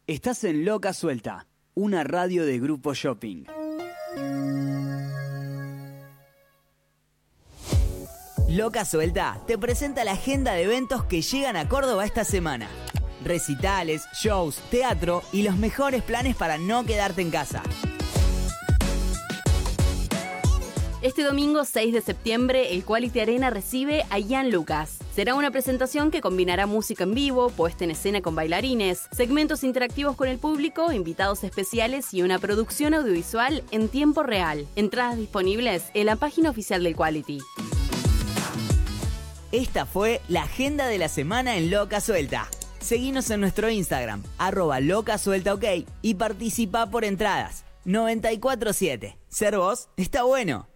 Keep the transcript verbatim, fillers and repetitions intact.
Estás en Loca Suelta, una radio de Grupo Shopping. Loca Suelta te presenta la agenda de eventos que llegan a Córdoba esta semana. Recitales, shows, teatro y los mejores planes para no quedarte en casa. Este domingo seis de septiembre, el Quality Arena recibe a Ian Lucas. Será una presentación que combinará música en vivo, puesta en escena con bailarines, segmentos interactivos con el público, invitados especiales y una producción audiovisual en tiempo real. Entradas disponibles en la página oficial del Quality. Esta fue la agenda de la semana en Loca Suelta. Seguinos en nuestro Instagram, arroba Loca Suelta OK, y participa por entradas. noventa y cuatro siete. Ser vos está bueno.